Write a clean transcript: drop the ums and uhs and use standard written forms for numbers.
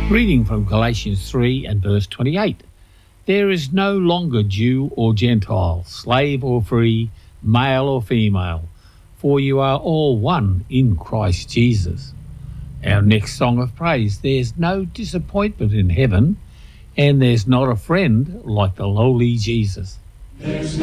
Reading from Galatians 3 and verse 28. There is no longer Jew or Gentile, slave or free, male or female, for you are all one in Christ Jesus. Our next song of praise, there's no disappointment in heaven, and there's not a friend like the lowly Jesus.